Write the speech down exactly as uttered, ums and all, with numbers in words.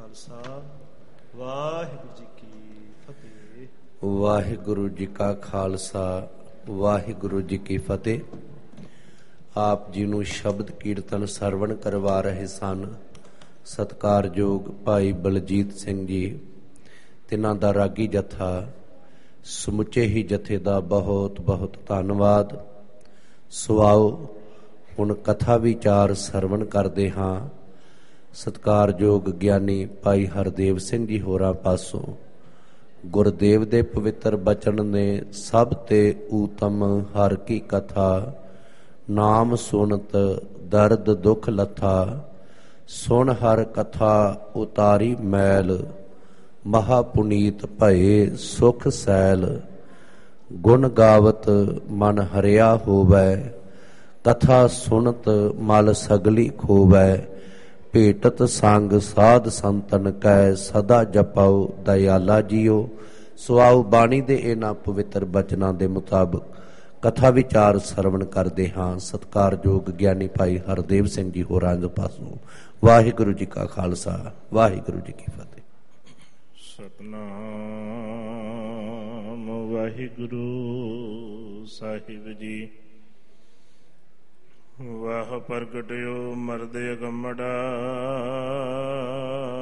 ਖਾਲਸਾ ਵਾਹਿਗੁਰੂ ਜੀ ਕੀ ਫਤਿਹ। ਵਾਹਿਗੁਰੂ ਜੀ ਕਾ ਖਾਲਸਾ ਵਾਹਿਗੁਰੂ ਜੀ ਕੀ ਫਤਿਹ। ਆਪ ਜੀ ਨੂੰ ਸ਼ਬਦ ਕੀਰਤਨ ਸਰਵਣ ਕਰਵਾ ਰਹੇ ਸਨ ਸਤਿਕਾਰਯੋਗ ਭਾਈ ਬਲਜੀਤ ਸਿੰਘ ਜੀ, ਤਿਨਾਂ ਦਾ ਰਾਗੀ ਜਥਾ। ਸਮੁੱਚੇ ਹੀ ਜਥੇ ਦਾ ਬਹੁਤ ਬਹੁਤ ਧੰਨਵਾਦ। ਸੋ ਆਓ ਹੁਣ ਕਥਾ ਵਿਚਾਰ ਸਰਵਣ ਕਰਦੇ ਹਾਂ। ਸਤਿਕਾਰਯੋਗ ਗਿਆਨੀ ਭਾਈ ਹਰਦੇਵ ਸਿੰਘ ਜੀ ਹੋਰਾਂ ਪਾਸੋਂ ਗੁਰਦੇਵ ਦੇ ਪਵਿੱਤਰ ਬਚਨ ਨੇ, ਸਭ ਤੇ ਊਤਮ ਹਰ ਕੀ ਕਥਾ, ਨਾਮ ਸੁਨਤ ਦਰਦ ਦੁੱਖ ਲੱਥਾ, ਸੁਣ ਹਰ ਕਥਾ ਉਤਾਰੀ ਮੈਲ, ਮਹਾ ਪੁਨੀਤ ਭਏ ਸੁਖ ਸੈਲ, ਗੁਣ ਗਾਵਤ ਮਨ ਹਰਿਆ ਹੋਵੈ, ਕਥਾ ਸੁਨਤ ਮਲ ਸਗਲੀ ਖੋਵੈ, ਭੇਟਤ ਸੰਗ ਸਾਧ ਸੰਤਨ ਕੈ, ਸਦਾ ਜਪਾਓ ਦਇਆਲਾ ਜੀਓ। ਸੋ ਆਓ ਬਾਣੀ ਦੇ ਇਹਨਾਂ ਪਵਿੱਤਰ ਬਚਨਾਂ ਦੇ ਮੁਤਾਬਕ ਕਥਾ ਵਿਚਾਰ ਸਰਵਣ ਕਰਦੇ ਹਾਂ। ਸਤਿਕਾਰਯੋਗ ਗਿਆਨੀ ਭਾਈ ਹਰਦੇਵ ਸਿੰਘ ਜੀ ਹੋਰਾਂ ਦੇ ਪਾਸੋਂ। ਵਾਹਿਗੁਰੂ ਜੀ ਕਾ ਖਾਲਸਾ ਵਾਹਿਗੁਰੂ ਜੀ ਕੀ ਫਤਿਹ। ਸਤਨਾਮ ਵਾਹਿਗੁਰੂ ਸਾਹਿਬ ਜੀ। ਵਾਹ ਪ੍ਰਗਟਿਓ ਮਰਦ ਅਗੰਮੜਾ,